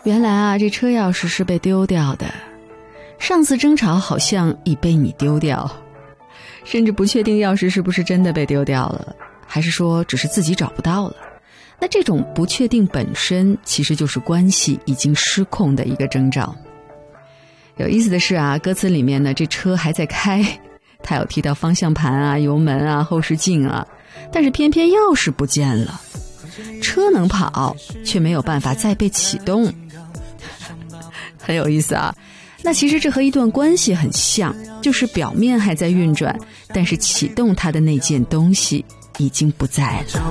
原来啊，这车钥匙是被丢掉的，上次争吵好像已被你丢掉，甚至不确定钥匙是不是真的被丢掉了，还是说只是自己找不到了。那这种不确定本身其实就是关系已经失控的一个征兆。有意思的是啊，歌词里面呢，这车还在开，他有提到方向盘啊、油门啊、后视镜啊，但是偏偏钥匙不见了，车能跑，却没有办法再被启动。很有意思啊。那其实这和一段关系很像，就是表面还在运转，但是启动它的那件东西已经不在了。